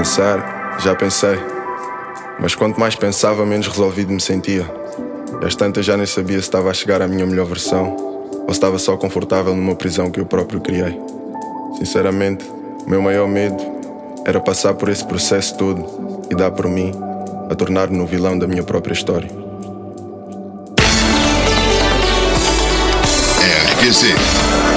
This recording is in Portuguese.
Pensar, já pensei. Mas quanto mais pensava, menos resolvido me sentia. E às tantas já nem sabia se estava a chegar à minha melhor versão ou se estava só confortável numa prisão que eu próprio criei. Sinceramente, o meu maior medo era passar por esse processo todo e dar por mim a tornar-me no vilão da minha própria história. RQC